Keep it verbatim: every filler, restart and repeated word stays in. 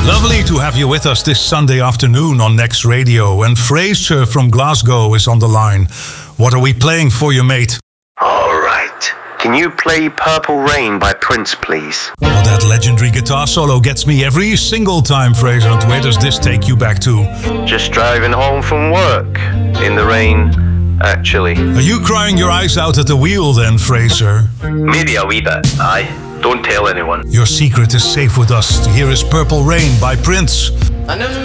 Lovely to have you with us this Sunday afternoon on Next Radio. And Fraser from Glasgow is on the line. What are we playing for you, mate? All right. Can you play Purple Rain by Prince, please? Well, that legendary guitar solo gets me every single time, Fraser. And where does this take you back to? Just driving home from work. In the rain, actually. Are you crying your eyes out at the wheel then, Fraser? Maybe a wee bit, aye. Don't tell anyone. Your secret is safe with us. Here is Purple Rain by Prince. I never